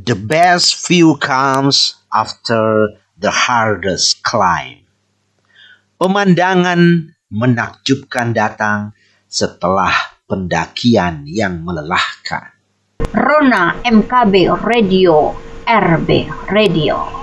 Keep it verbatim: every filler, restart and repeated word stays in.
The best view comes after the hardest climb. Pemandangan menakjubkan datang setelah pendakian yang melelahkan. Rona M K B Radio, R B Radio.